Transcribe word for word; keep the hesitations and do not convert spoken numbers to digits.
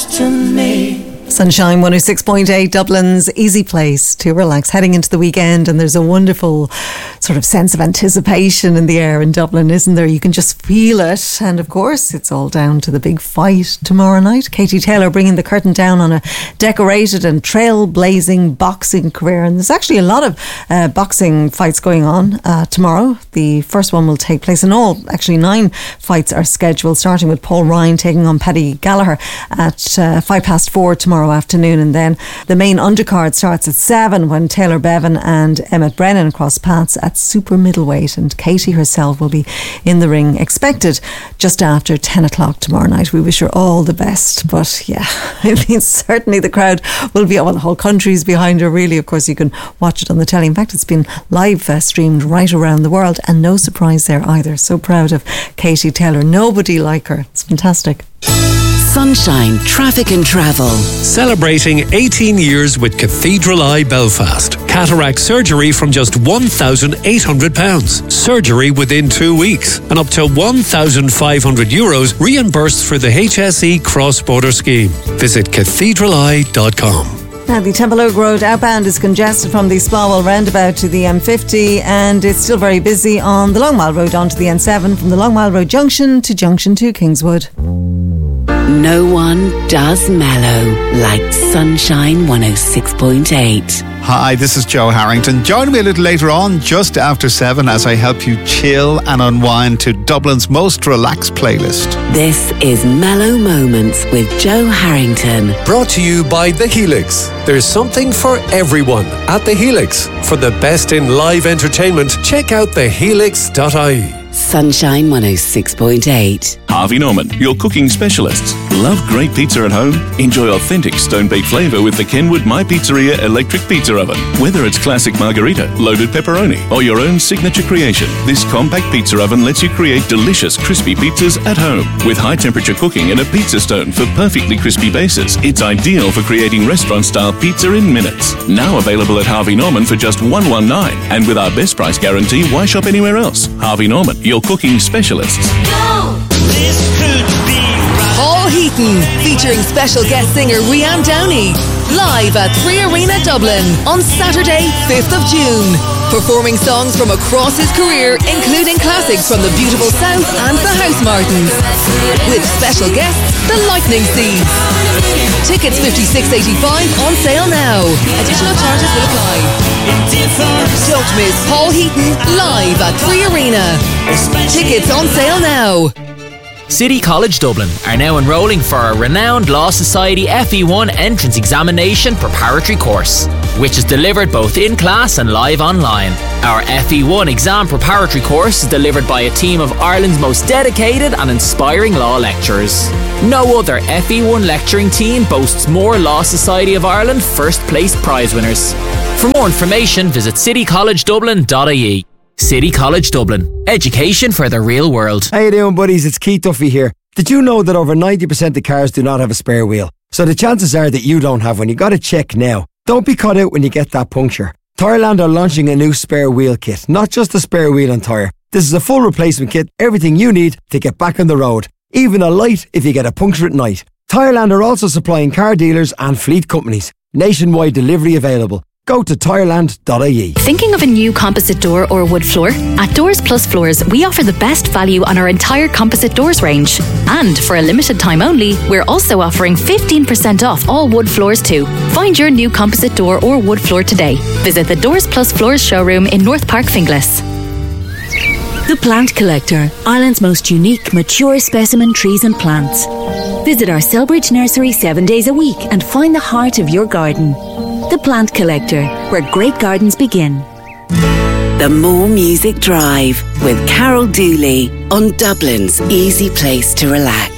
question me. Sunshine one oh six point eight, Dublin's easy place to relax, heading into the weekend, and there's a wonderful sort of sense of anticipation in the air in Dublin, isn't there? You can just feel it, and of course it's all down to the big fight tomorrow night. Katie Taylor bringing the curtain down on a decorated and trailblazing boxing career, and there's actually a lot of uh, boxing fights going on uh, tomorrow. The first one will take place in all, actually nine fights are scheduled, starting with Paul Ryan taking on Paddy Gallagher at uh, five past four tomorrow afternoon, and then the main undercard starts at seven when Taylor Bevan and Emmett Brennan cross paths at super middleweight, and Katie herself will be in the ring, expected just after ten o'clock tomorrow night. We wish her all the best, but yeah, I mean certainly the crowd will be, well, the whole country's behind her really. Of course you can watch it on the telly. In fact, it's been live uh, streamed right around the world, and no surprise there either. So proud of Katie Taylor, nobody like her. It's fantastic. Sunshine Traffic and Travel. Celebrating eighteen years with Cathedral Eye Belfast. Cataract surgery from just one thousand eight hundred pounds. Surgery within two weeks. And up to one thousand five hundred euros reimbursed for the H S E cross-border scheme. Visit cathedral eye dot com. Now, the Templeogue Road outbound is congested from the Spawwell roundabout to the M fifty, and it's still very busy on the Long Mile Road onto the N seven from the Long Mile Road junction to junction to Kingswood. No one does mellow like Sunshine one oh six point eight. Hi, this is Joe Harrington. Join me a little later on, just after seven, as I help you chill and unwind to Dublin's most relaxed playlist. This is Mellow Moments with Joe Harrington. Brought to you by The Helix. There's something for everyone at The Helix. For the best in live entertainment, check out the helix dot I E. Sunshine one oh six point eight. Harvey Norman, your cooking specialists. Love great pizza at home? Enjoy authentic stone-baked flavour with the Kenwood My Pizzeria electric pizza oven. Whether it's classic margarita, loaded pepperoni, or your own signature creation, this compact pizza oven lets you create delicious crispy pizzas at home. With high-temperature cooking and a pizza stone for perfectly crispy bases, it's ideal for creating restaurant-style pizza in minutes. Now available at Harvey Norman for just one hundred nineteen, and with our best price guarantee, why shop anywhere else? Harvey Norman, your cooking specialists. No, this could be right. Paul Heaton, featuring special guest singer Rianne Downey, live at Three Arena Dublin on Saturday, fifth of June. Performing songs from across his career, including classics from the beautiful South and the Housemartins. With special guests, the Lightning Seeds. Tickets fifty-six eighty-five on sale now. Additional charges will apply. Don't miss Paul Heaton live at Three Arena. Tickets on sale now. City College Dublin are now enrolling for a renowned Law Society F E one entrance examination preparatory course, which is delivered both in class and live online. Our F E one exam preparatory course is delivered by a team of Ireland's most dedicated and inspiring law lecturers. No other F E one lecturing team boasts more Law Society of Ireland first place prize winners. For more information, visit city college dublin dot I E. City College Dublin. Education for the real world. How you doing, buddies? It's Keith Duffy here. Did you know that over ninety percent of cars do not have a spare wheel? So the chances are that you don't have one. You got to check now. Don't be caught out when you get that puncture. Tyreland are launching a new spare wheel kit. Not just a spare wheel and tyre. This is a full replacement kit. Everything you need to get back on the road. Even a light if you get a puncture at night. Tyreland are also supplying car dealers and fleet companies. Nationwide delivery available. Go to tyreland dot I E. Thinking of a new composite door or wood floor? At Doors Plus Floors, we offer the best value on our entire composite doors range. And for a limited time only, we're also offering fifteen percent off all wood floors too. Find your new composite door or wood floor today. Visit the Doors Plus Floors showroom in North Park, Finglas. The Plant Collector, Ireland's most unique, mature specimen trees and plants. Visit our Selbridge nursery seven days a week and find the heart of your garden. The Plant Collector, where great gardens begin. The More Music Drive with Carol Dooley on Dublin's easy place to relax.